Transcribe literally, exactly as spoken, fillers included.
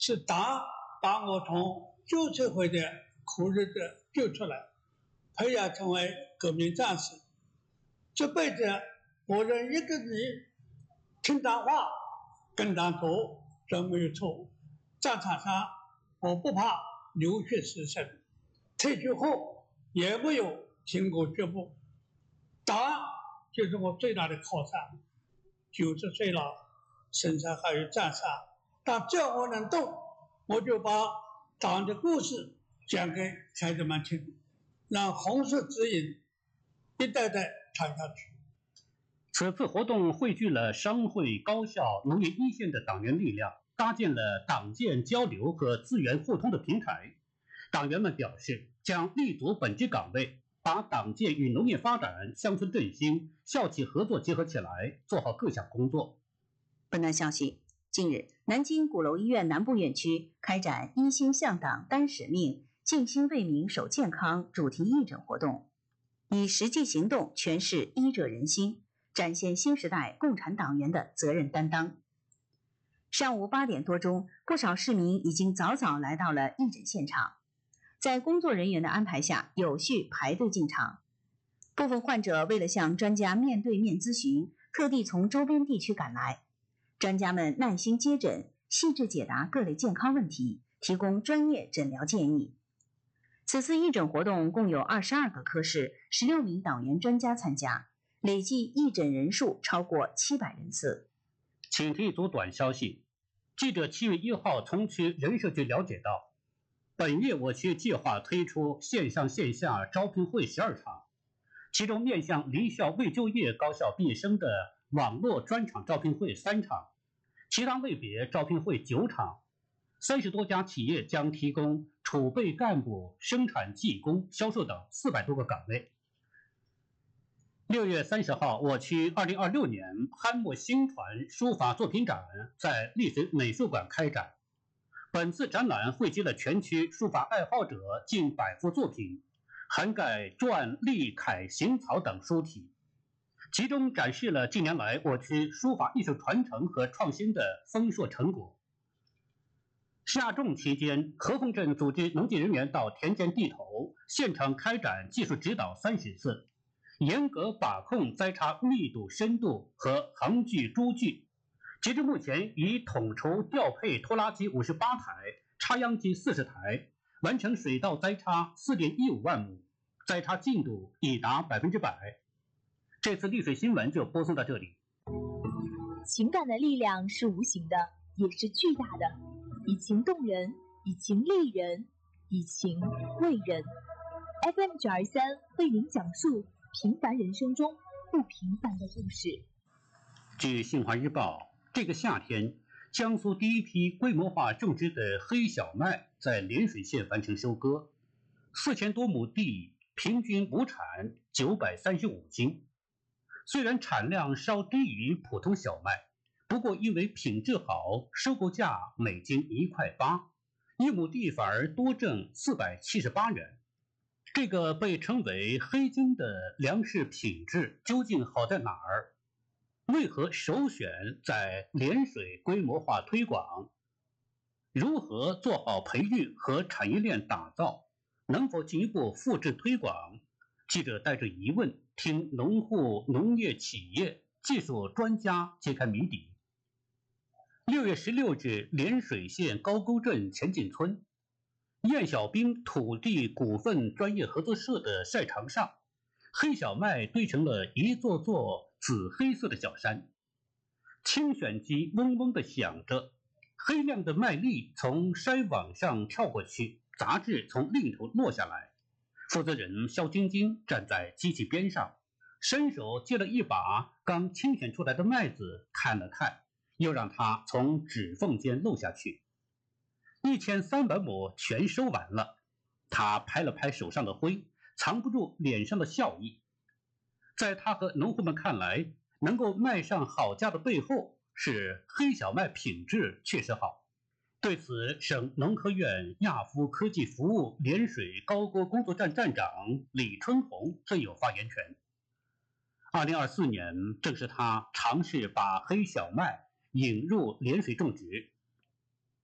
是党把我从旧社会的苦日子救出来，培养成为革命战士。这辈子我认一个你听党话跟党走，这没有错误。战场上我不怕流血牺牲，退休后也没有停过脚步。党就是我最大的靠山，九十岁了，身上还有战伤，但只要我能动，我就把党的故事讲给孩子们听，让红色指引一代代传下去。 此次活动汇聚了商会、高校、农业一线的党员力量，搭建了党建交流和资源互通的平台。党员们表示，将立足本职岗位，把党建与农业发展、乡村振兴、校企合作结合起来，做好各项工作。 本段消息：近日，南京鼓楼医院南部院区开展一心向党、担使命、尽心为民、守健康主题义诊活动，以实际行动诠释医者仁心，展现新时代共产党员的责任担当。上午八点多钟，不少市民已经早早来到了义诊现场，在工作人员的安排下，有序排队进场。部分患者为了向专家面对面咨询，特地从周边地区赶来。专家们耐心接诊，细致解答各类健康问题，提供专业诊疗建议。此次义诊活动共有二十二个科室，十六名党员专家参加，累计义诊人数超过七百人次。 请听一组短消息。记者七月一号从区人社局了解到，本月我区计划推出线上线下招聘会十二场，其中面向离校未就业高校毕业生的网络专场招聘会三场，其他类别招聘会九场。三十多家企业将提供储备干部、生产技工、销售等四百多个岗位。六月三十号，我区二零二六年酣墨新传书法作品展在丽水美术馆开展。本次展览汇集了全区书法爱好者近百幅作品，涵盖篆、隶、楷、行草等书体，其中展示了近年来我区书法艺术传承和创新的丰硕成果。夏种期间，河凤镇组织农技人员到田间地头，现场开展技术指导三十次，严格把控栽插密度、深度和横距、株距。截至目前，已统筹调配拖拉机五十八台、插秧机四十台，完成水稻栽插 四点一五万亩，栽插进度已达百分之百。这次丽水新闻就播送到这里。 情感的力量是无形的，也是巨大的，以情动人，以情立人，以情慰人。F M 九二三为您讲述平凡人生中不平凡的故事。 据新华日报，这个夏天，江苏第一批规模化种植的黑小麦在涟水县完成收割，四千多亩地，平均亩产九百三十五斤。虽然产量稍低于普通小麦，不过因为品质好，收购价每斤一块八，一亩地反而多挣四百七十八元。这个被称为黑金的粮食品质究竟好在哪儿？为何首选在涟水规模化推广？如何做好培育和产业链打造？能否进一步复制推广？记者带着疑问，听农户、农业企业、技术专家揭开谜底。六月十六日，涟水县高沟镇前进村燕小兵土地股份专业合作社的晒场上，黑小麦堆成了一座座紫黑色的小山，清选机嗡嗡地响着，黑亮的麦粒从筛网上跳过去，杂质从另一头落下来。负责人肖晶晶站在机器边上，伸手接了一把刚清选出来的麦子，看了看，又让它从指缝间漏下去。一千三百亩全收完了，他拍了拍手上的灰，藏不住脸上的笑意。在他和农户们看来，能够卖上好价的背后是黑小麦品质确实好。对此，省农科院亚夫科技服务涟水高沟工作站站长李春红最有发言权。二零二四年正是他尝试把黑小麦引入涟水种植，